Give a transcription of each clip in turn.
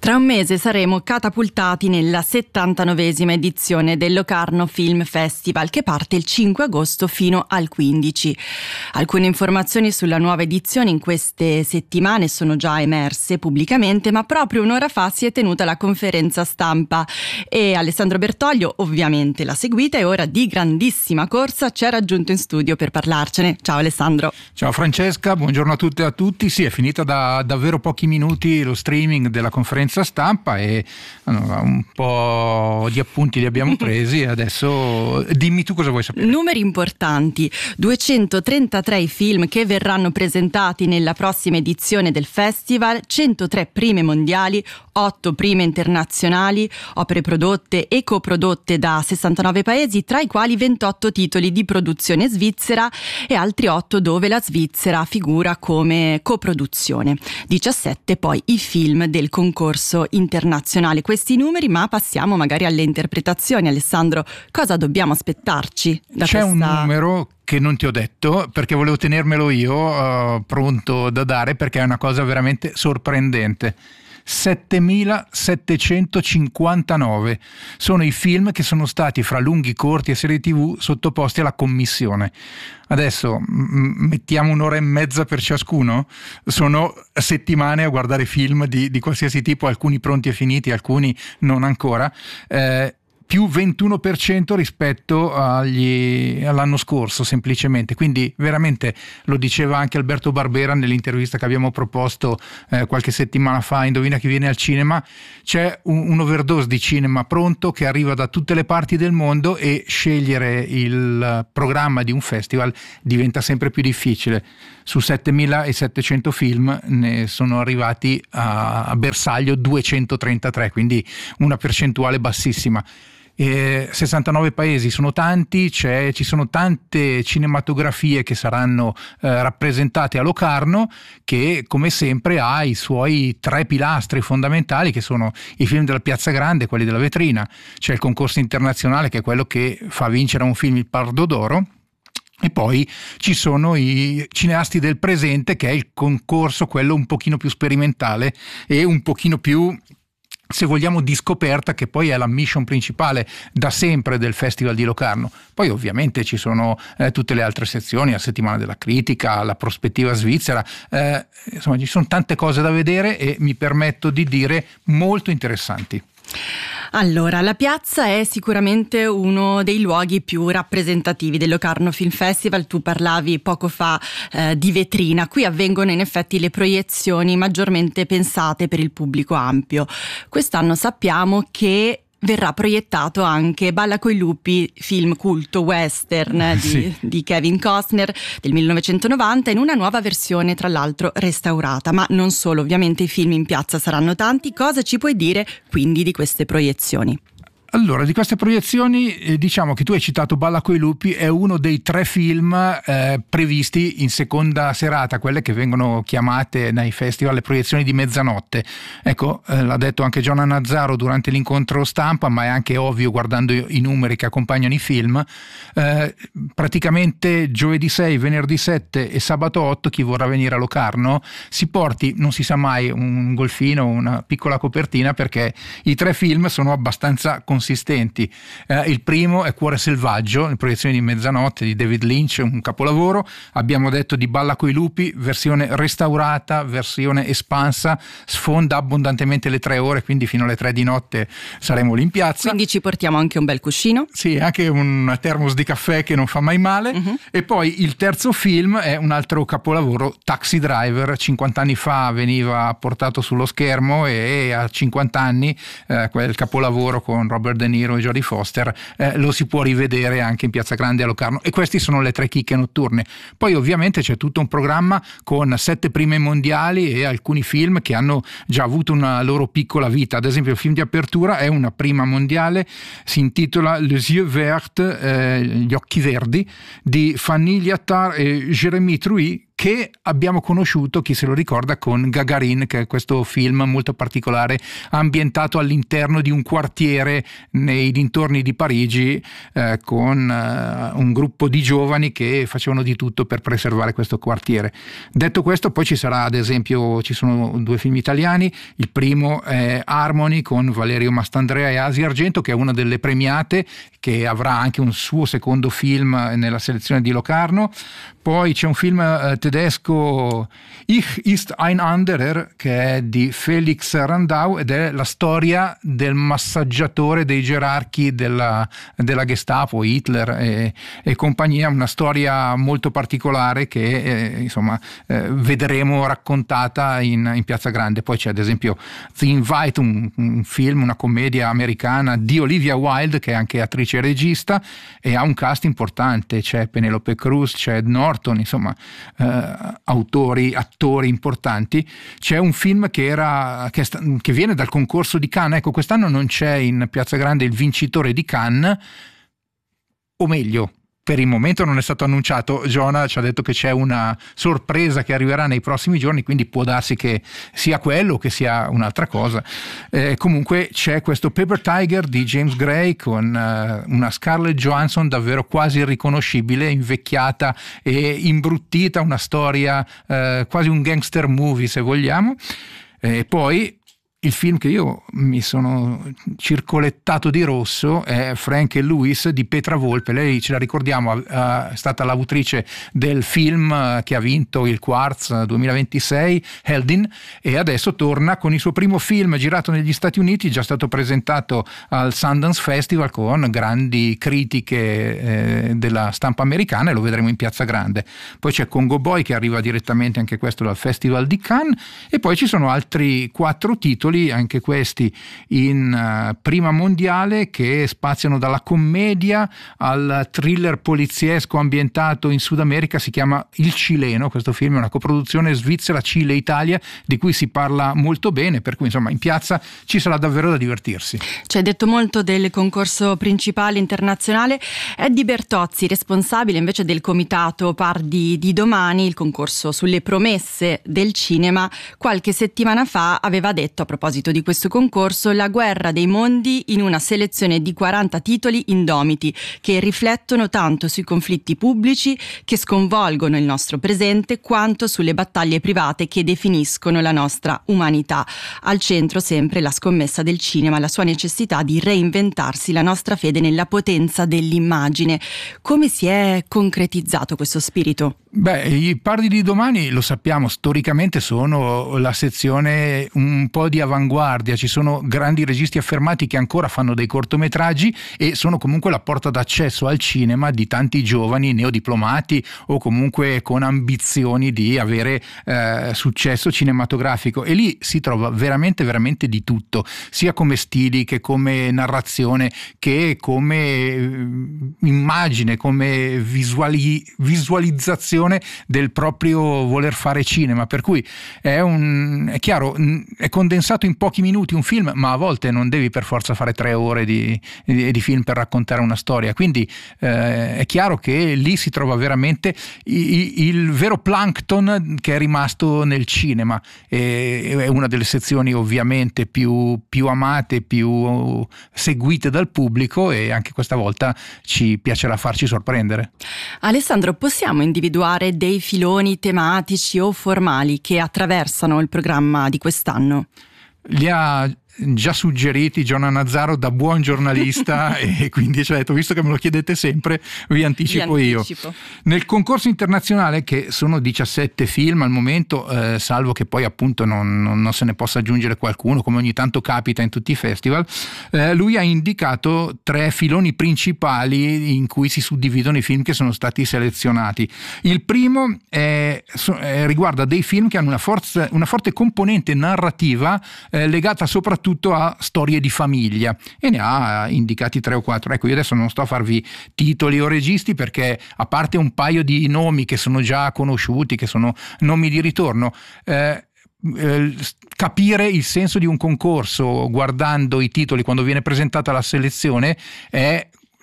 Tra un mese saremo catapultati nella 79esima edizione del Locarno Film Festival, che parte il 5 agosto fino al 15. Alcune informazioni sulla nuova edizione in queste settimane sono già emerse pubblicamente, ma proprio un'ora fa si è tenuta la conferenza stampa e Alessandro Bertoglio ovviamente l'ha seguita e ora di grandissima corsa ci ha raggiunto in studio per parlarcene. Ciao Alessandro. Ciao Francesca, buongiorno a tutte e a tutti. Sì, è finita da davvero pochi minuti lo streaming della conferenza stampa e un po' di appunti li abbiamo presi e adesso dimmi tu cosa vuoi sapere. Numeri importanti: 233 i film che verranno presentati nella prossima edizione del festival, 103 prime mondiali, 8 prime internazionali, opere prodotte e coprodotte da 69 paesi, tra i quali 28 titoli di produzione svizzera e altri 8 dove la Svizzera figura come coproduzione. 17 poi i film del concorso internazionale. Questi numeri, ma passiamo magari alle interpretazioni. Alessandro, cosa dobbiamo aspettarci da C'è questa... un numero che non ti ho detto perché volevo tenermelo io pronto da dare, perché è una cosa veramente sorprendente. 7.759 sono i film che sono stati, fra lunghi, corti e serie TV, sottoposti alla commissione. Adesso mettiamo un'ora e mezza per ciascuno, sono settimane a guardare film di qualsiasi tipo, alcuni pronti e finiti, alcuni non ancora, più 21% rispetto all'anno scorso semplicemente. Quindi veramente, lo diceva anche Alberto Barbera nell'intervista che abbiamo proposto qualche settimana fa, Indovina chi viene al cinema, c'è un overdose di cinema pronto che arriva da tutte le parti del mondo e scegliere il programma di un festival diventa sempre più difficile. Su 7.700 film ne sono arrivati a bersaglio 233, quindi una percentuale bassissima. 69 paesi sono tanti, ci sono tante cinematografie che saranno rappresentate a Locarno, che come sempre ha i suoi 3 pilastri fondamentali, che sono i film della Piazza Grande, quelli della vetrina. C'è il concorso internazionale, che è quello che fa vincere a un film il Pardo d'Oro, e poi ci sono i cineasti del presente, che è il concorso, quello un pochino più sperimentale e un pochino più, se vogliamo, di scoperta, che poi è la mission principale da sempre del Festival di Locarno. Poi ovviamente ci sono tutte le altre sezioni, la settimana della critica, la prospettiva svizzera, insomma ci sono tante cose da vedere e mi permetto di dire molto interessanti. Allora, la piazza è sicuramente uno dei luoghi più rappresentativi del Locarno Film Festival. Tu parlavi poco fa di vetrina. Qui avvengono in effetti le proiezioni maggiormente pensate per il pubblico ampio. Quest'anno sappiamo che verrà proiettato anche Balla coi lupi, film culto western di Kevin Costner del 1990, in una nuova versione tra l'altro restaurata. Ma non solo, ovviamente i film in piazza saranno tanti. Cosa ci puoi dire quindi di queste proiezioni? Allora, di queste proiezioni diciamo che tu hai citato Balla coi lupi, è uno dei 3 film previsti in seconda serata, quelle che vengono chiamate nei festival le proiezioni di mezzanotte. Ecco, l'ha detto anche Gianna Nazzaro durante l'incontro stampa, ma è anche ovvio guardando i numeri che accompagnano i film. Praticamente giovedì 6, venerdì 7 e sabato 8 chi vorrà venire a Locarno si porti, non si sa mai, un golfino, una piccola copertina, perché i 3 film sono abbastanza consistenti. Il primo è Cuore selvaggio, le proiezioni di mezzanotte di David Lynch, un capolavoro. Abbiamo detto di Balla coi lupi, versione restaurata, versione espansa, sfonda abbondantemente le 3 ore, quindi fino alle 3 di notte saremo lì in piazza. Quindi ci portiamo anche un bel cuscino. Sì, anche un termos di caffè che non fa mai male. E poi il terzo film è un altro capolavoro, Taxi Driver. 50 anni fa veniva portato sullo schermo e a 50 anni quel capolavoro con Robert De Niro e Jodie Foster lo si può rivedere anche in Piazza Grande a Locarno. E questi sono le 3 chicche notturne. Poi ovviamente c'è tutto un programma con 7 prime mondiali e alcuni film che hanno già avuto una loro piccola vita. Ad esempio il film di apertura è una prima mondiale, si intitola Les yeux verts, gli occhi verdi, di Fanny Liattard e Jérémy Truy, che abbiamo conosciuto, chi se lo ricorda, con Gagarin, che è questo film molto particolare ambientato all'interno di un quartiere nei dintorni di Parigi, con un gruppo di giovani che facevano di tutto per preservare questo quartiere. Detto questo, poi ci sarà, ad esempio, ci sono 2 film italiani. Il primo è Harmony con Valerio Mastandrea e Asia Argento, che è una delle premiate, che avrà anche un suo secondo film nella selezione di Locarno. Poi c'è un film tedesco, Ich ist ein anderer, che è di Felix Randau, ed è la storia del massaggiatore dei gerarchi della Gestapo, Hitler e compagnia, una storia molto particolare che vedremo raccontata in Piazza Grande. Poi c'è ad esempio The Invite, un film, una commedia americana di Olivia Wilde, che è anche attrice e regista e ha un cast importante, c'è Penelope Cruz, c'è Ed Norton, insomma attori importanti. C'è un film che viene dal concorso di Cannes. Ecco, quest'anno non c'è in Piazza Grande il vincitore di Cannes, o meglio, per il momento non è stato annunciato. Giona ci ha detto che c'è una sorpresa che arriverà nei prossimi giorni, quindi può darsi che sia quello o che sia un'altra cosa. Comunque c'è questo Paper Tiger di James Gray con una Scarlett Johansson davvero quasi irriconoscibile, invecchiata e imbruttita, una storia quasi un gangster movie, se vogliamo. E poi il film che io mi sono circolettato di rosso è Frank e Louis di Petra Volpe. Lei, ce la ricordiamo, è stata l'autrice del film che ha vinto il Quartz 2026, Heldin, e adesso torna con il suo primo film girato negli Stati Uniti, già stato presentato al Sundance Festival con grandi critiche della stampa americana, e lo vedremo in Piazza Grande. Poi c'è Congo Boy, che arriva direttamente anche questo dal Festival di Cannes, e poi ci sono altri 4 titoli, anche questi in prima mondiale, che spaziano dalla commedia al thriller poliziesco ambientato in Sud America. Si chiama Il Cileno, questo film è una coproduzione Svizzera, Cile, Italia, di cui si parla molto bene, per cui insomma in piazza ci sarà davvero da divertirsi. Ci hai detto molto del concorso principale internazionale. Eddie Bertozzi, responsabile invece del comitato Pardi di domani, il concorso sulle promesse del cinema, qualche settimana fa aveva detto, a proposito di questo concorso: la guerra dei mondi in una selezione di 40 titoli indomiti che riflettono tanto sui conflitti pubblici che sconvolgono il nostro presente, quanto sulle battaglie private che definiscono la nostra umanità. Al centro sempre la scommessa del cinema, la sua necessità di reinventarsi, la nostra fede nella potenza dell'immagine. Come si è concretizzato questo spirito? Beh, i Pardi di domani, lo sappiamo, storicamente sono la sezione un po' di avanguardia. Ci sono grandi registi affermati che ancora fanno dei cortometraggi e sono comunque la porta d'accesso al cinema di tanti giovani neodiplomati o comunque con ambizioni di avere successo cinematografico, e lì si trova veramente di tutto, sia come stili che come narrazione che come immagine, come visualizzazione del proprio voler fare cinema. Per cui è chiaro, è condensato in pochi minuti un film, ma a volte non devi per forza fare 3 ore di film per raccontare una storia. Quindi è chiaro che lì si trova veramente il vero plankton che è rimasto nel cinema. È una delle sezioni ovviamente più amate, più seguite dal pubblico, e anche questa volta ci piacerà farci sorprendere. Alessandro, possiamo individuare dei filoni tematici o formali che attraversano il programma di quest'anno? Li ha già suggeriti Giona Nazzaro da buon giornalista e quindi ci ha detto: visto che me lo chiedete sempre, vi anticipo io. Nel concorso internazionale, che sono 17 film al momento, salvo che poi appunto non se ne possa aggiungere qualcuno, come ogni tanto capita in tutti i festival, lui ha indicato 3 filoni principali in cui si suddividono i film che sono stati selezionati. Il primo riguarda dei film che hanno una forte componente narrativa legata soprattutto a storie di famiglia, e ne ha indicati 3 o 4. Ecco, io adesso non sto a farvi titoli o registi, perché a parte un paio di nomi che sono già conosciuti, che sono nomi di ritorno, capire il senso di un concorso guardando i titoli quando viene presentata la selezione è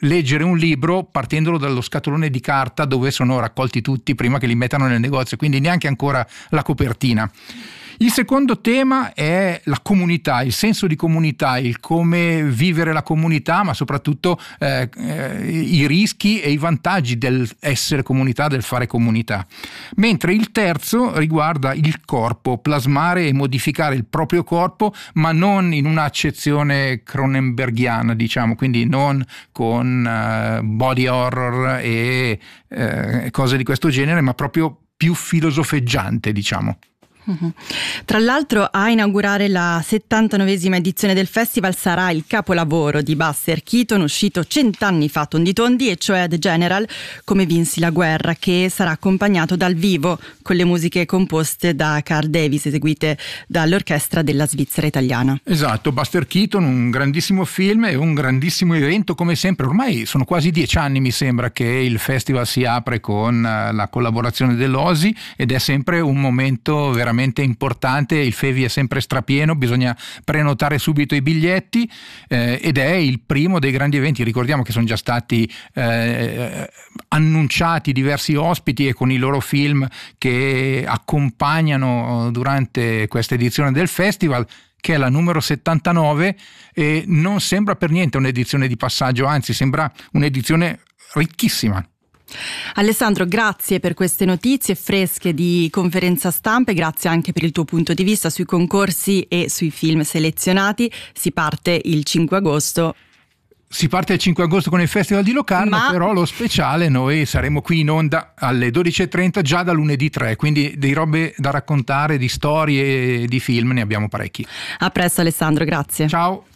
leggere un libro partendolo dallo scatolone di carta dove sono raccolti tutti prima che li mettano nel negozio, quindi neanche ancora la copertina. Il secondo tema è la comunità, il senso di comunità, il come vivere la comunità, ma soprattutto i rischi e i vantaggi del essere comunità, del fare comunità. Mentre il terzo riguarda il corpo, plasmare e modificare il proprio corpo, ma non in un'accezione cronenberghiana, diciamo, quindi non con body horror e cose di questo genere, ma proprio più filosofeggiante, diciamo. Tra l'altro, a inaugurare la 79esima edizione del festival sarà il capolavoro di Buster Keaton, uscito 100 anni fa tondi tondi, e cioè The General, come vinsi la guerra, che sarà accompagnato dal vivo con le musiche composte da Carl Davis, eseguite dall'orchestra della Svizzera italiana. Esatto, Buster Keaton, un grandissimo film e un grandissimo evento, come sempre. Ormai sono quasi 10 anni, mi sembra, che il festival si apre con la collaborazione dell'OSI, ed è sempre un momento veramente importante. Il Fevi è sempre strapieno, bisogna prenotare subito i biglietti, ed è il primo dei grandi eventi. Ricordiamo che sono già stati annunciati diversi ospiti e con i loro film che accompagnano durante questa edizione del festival, che è la numero 79, e non sembra per niente un'edizione di passaggio, anzi sembra un'edizione ricchissima. Alessandro, grazie per queste notizie fresche di conferenza stampa e grazie anche per il tuo punto di vista sui concorsi e sui film selezionati. Si parte il 5 agosto. Si parte il 5 agosto con il Festival di Locarno, però lo speciale noi saremo qui in onda alle 12.30 già da lunedì 3, quindi di robe da raccontare, di storie e di film ne abbiamo parecchi. A presto Alessandro, grazie. Ciao.